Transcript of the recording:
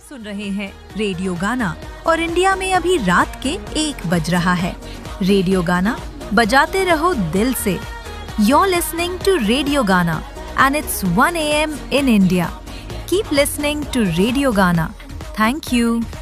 सुन रहे हैं रेडियो गाना और इंडिया में अभी रात के 1 बज रहा है। रेडियो गाना बजाते रहो दिल से। You're listening to Radio Gana and it's 1 a.m. in India. Keep listening to Radio Gana. Thank you.